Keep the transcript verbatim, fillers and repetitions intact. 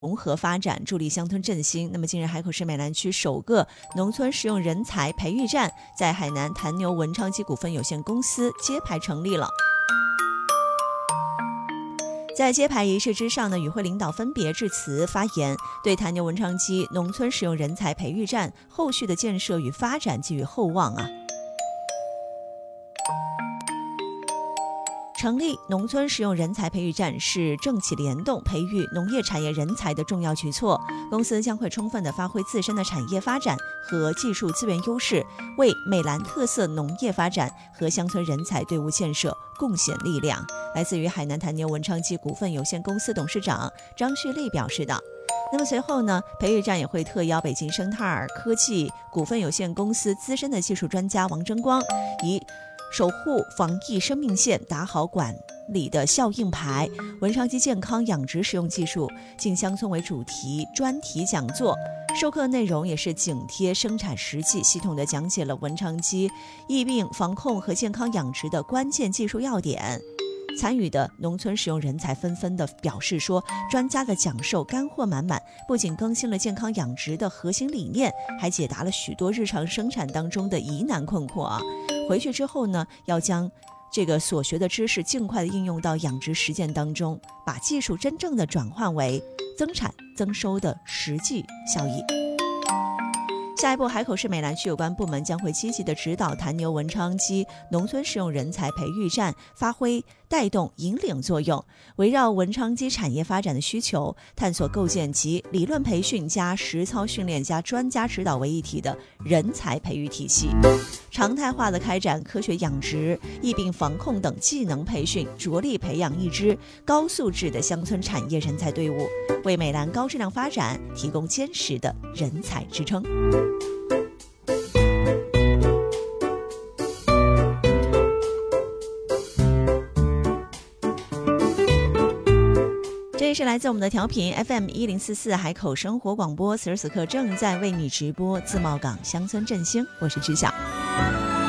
融合发展，助力乡村振兴。那么近日，海口市美兰区首个农村实用人才培育站在海南坛牛文昌基股份有限公司揭牌成立了。在揭牌仪式之上呢，与会领导分别致辞发言，对坛牛文昌基农村实用人才培育站后续的建设与发展寄予厚望啊。成立农村实用人才培育站是政企联动培育农业产业人才的重要举措，公司将会充分地发挥自身的产业发展和技术资源优势，为美兰特色农业发展和乡村人才队伍建设贡献力量。来自于海南坛牛文昌基股份有限公司董事长张旭丽表示道。那么随后呢，培育站也会特邀北京生态尔科技股份有限公司资深的技术专家王争光，以守护防疫生命线，打好管理的效应牌，文昌基健康养殖实用技术进乡村为主题专题讲座，授课内容也是紧贴生产实际，系统地讲解了文昌基疫病防控和健康养殖的关键技术要点。参与的农村实用人才纷纷地表示说，专家的讲授干货满满，不仅更新了健康养殖的核心理念，还解答了许多日常生产当中的疑难困惑啊。回去之后呢，要将这个所学的知识尽快的应用到养殖实践当中，把技术真正的转换为增产增收的实际效益。下一步，海口市美兰区有关部门将会积极地指导坛牛文昌基农村实用人才培育站发挥带动引领作用，围绕文昌基产业发展的需求，探索构建集理论培训加实操训练加专家指导为一体的人才培育体系，常态化的开展科学养殖、疫病防控等技能培训，着力培养一支高素质的乡村产业人才队伍，为美兰高质量发展提供坚实的人才支撑。这里是来自我们的调频 F M 一零四四海口生活广播，此时此刻正在为你直播自贸港乡村振兴，我是曲晓。